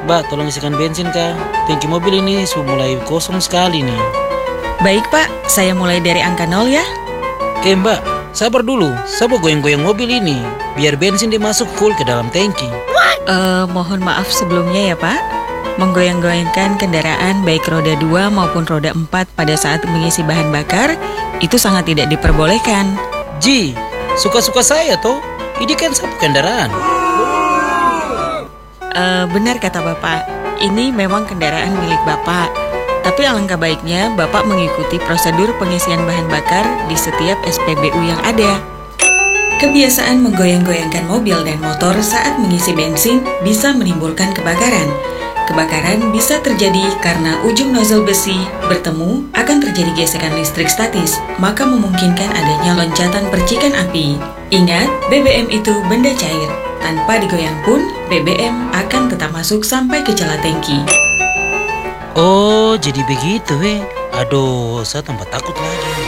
Mbak, tolong isikan bensin kah? Tangki mobil ini sudah mulai kosong sekali nih. Baik Pak, saya mulai dari angka 0 ya. Oke Mbak, sabar dulu. Saya mau goyang-goyang mobil ini, biar bensin dimasuk full ke dalam tangki. Mohon maaf sebelumnya ya Pak. Menggoyang-goyangkan kendaraan baik roda 2 maupun roda 4 pada saat mengisi bahan bakar, itu sangat tidak diperbolehkan. Ji, suka-suka saya toh. Ini kan sapu kendaraan. Benar kata Bapak, ini memang kendaraan milik Bapak. Tapi alangkah baiknya Bapak mengikuti prosedur pengisian bahan bakar di setiap SPBU yang ada. Kebiasaan menggoyang-goyangkan mobil dan motor saat mengisi bensin bisa menimbulkan kebakaran. Kebakaran bisa terjadi karena ujung nozzle besi bertemu akan terjadi gesekan listrik statis, maka memungkinkan adanya loncatan percikan api. Ingat, BBM itu benda cair. Tanpa digoyang pun, BBM akan tetap masuk sampai ke celah tangki. Oh, jadi begitu Aduh, saya tambah takut lagi.